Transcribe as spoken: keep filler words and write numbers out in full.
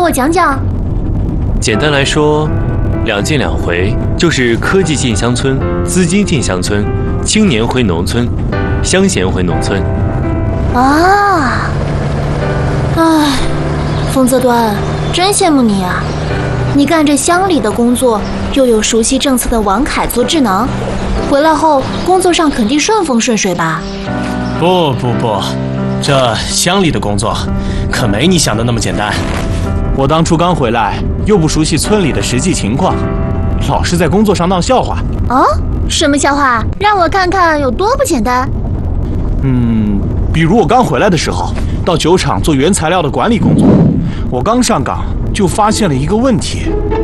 我讲讲。 简单来说，两进两回就是科技进乡村，资金进乡村，青年回农村，乡贤回农村。 啊，唉，风泽端，真羡慕你啊！你干着乡里的工作，又有熟悉政策的王凯做智囊，回来后工作上肯定顺风顺水吧？ 不不不，这乡里的工作可没你想的那么简单。我当初刚回来，又不熟悉村里的实际情况，老是在工作上闹笑话。 哦，什么笑话？让我看看有多不简单。 嗯，比如我刚回来的时候，到酒厂做原材料的管理工作，我刚上岗就发现了一个问题。